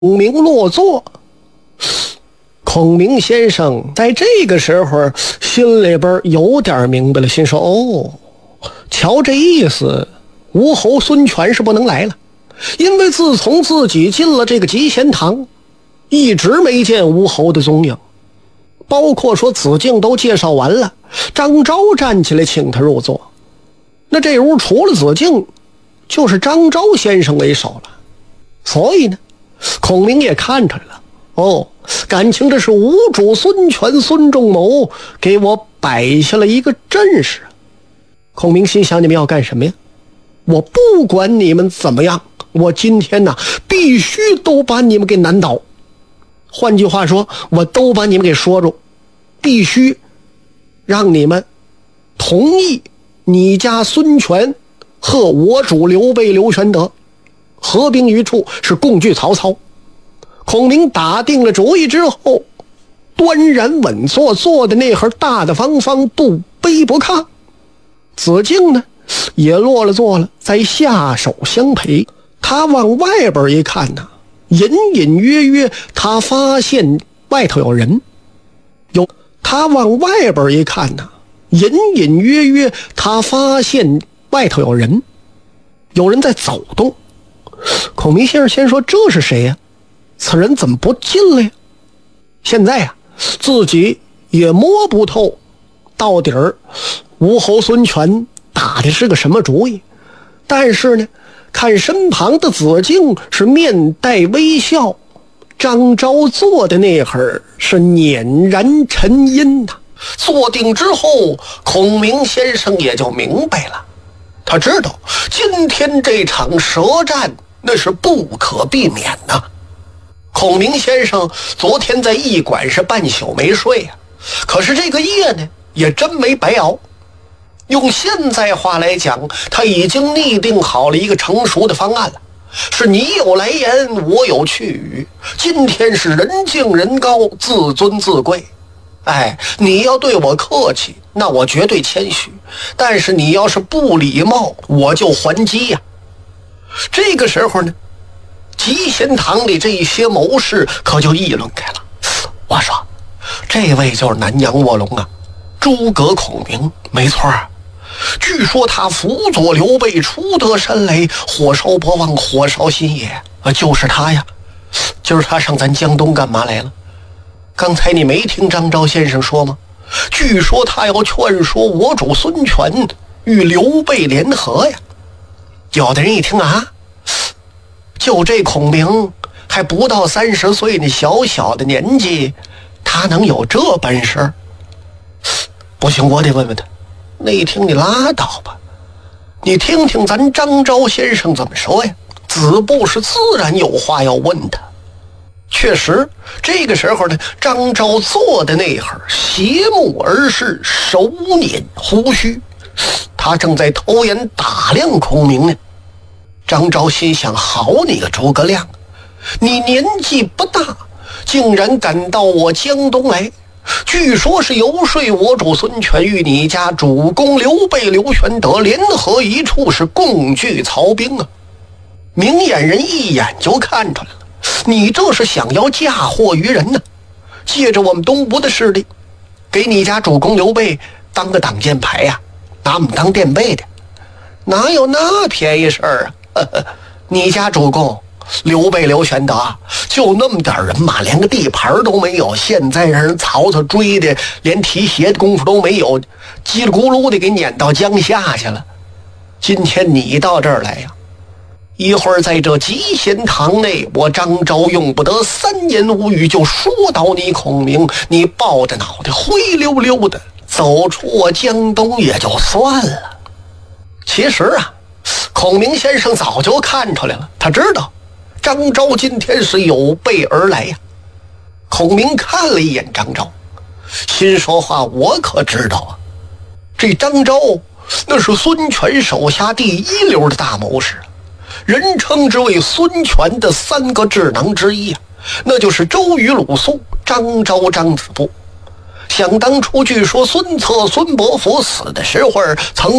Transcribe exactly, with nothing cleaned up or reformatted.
孔明落座，孔明先生在这个时候心里边有点明白了，心说哦，瞧这意思，吴侯孙权是不能来了，因为自从自己进了这个集贤堂，一直没见吴侯的踪影，包括说子敬都介绍完了，张昭站起来请他入座，那这屋除了子敬就是张昭先生为首了，所以呢孔明也看出来了，哦，感情这是吴主孙权孙仲谋给我摆下了一个阵势。孔明心想，你们要干什么呀？我不管你们怎么样，我今天呢必须都把你们给难倒。换句话说，我都把你们给说住，必须让你们同意你家孙权和我主刘备刘玄德合兵于处，是共拒曹操。孔明打定了主意之后，端然稳坐，坐的那会儿大大方方，不卑不亢。子敬呢也落了座了，在下手相陪。他往外边一看呢，隐隐约约他发现外头有人，有他往外边一看呢，隐隐约约他发现外头有人，有人在走动。孔明先生先说，这是谁呀？此人怎么不进来呀？现在啊自己也摸不透到底儿吴侯孙权打的是个什么主意，但是呢看身旁的子敬是面带微笑，张昭坐的那会儿是佞然沉吟呐。坐定之后，孔明先生也就明白了，他知道今天这场舌战那是不可避免的。孔明先生昨天在驿馆是半宿没睡啊，可是这个夜呢也真没白熬。用现在话来讲，他已经拟定好了一个成熟的方案了，是你有来言我有去语，今天是人敬人高，自尊自贵。哎，你要对我客气，那我绝对谦虚，但是你要是不礼貌，我就还击呀。这个时候呢，集贤堂里这一些谋士可就议论开了。我说这位就是南阳卧龙啊，诸葛孔明，没错啊。据说他辅佐刘备出得山雷，火烧博望，火烧新野啊，就是他呀。今儿他上咱江东干嘛来了？刚才你没听张昭先生说吗？据说他要劝说我主孙权与刘备联合呀。有的人一听啊，就这孔明还不到三十岁，那小小的年纪，他能有这本事？不行，我得问问他。那一听你拉倒吧，你听听咱张昭先生怎么说呀？子布是自然有话要问他。确实，这个时候呢，张昭坐的那会儿斜目而视，手捻胡须，他正在偷眼打量孔明呢。张昭心想，好你个诸葛亮，你年纪不大，竟然敢到我江东来，据说是游说我主孙权与你家主公刘备刘玄德联合一处，是共拒曹兵啊。明眼人一眼就看出来了，你这是想要嫁祸于人呢，借着我们东吴的势力，给你家主公刘备当个挡箭牌呀、啊，拿我们当垫背的，哪有那便宜事儿啊？呵呵，你家主公刘备刘玄德就那么点人马，连个地盘都没有，现在让人曹操追的连提鞋的功夫都没有，叽里咕噜的给撵到江下去了。今天你到这儿来呀，一会儿在这集贤堂内，我张昭用不得三言五语就说倒你孔明，你抱着脑袋灰溜溜的走出我江东也就算了。其实啊，孔明先生早就看出来了，他知道张昭今天是有备而来呀。孔明看了一眼张昭，心说话，我可知道啊，这张昭那是孙权手下第一流的大谋士，人称之为孙权的三个智囊之一啊，那就是周瑜、鲁肃、张昭、张子布。想当初据说孙策、孙伯符死的时候曾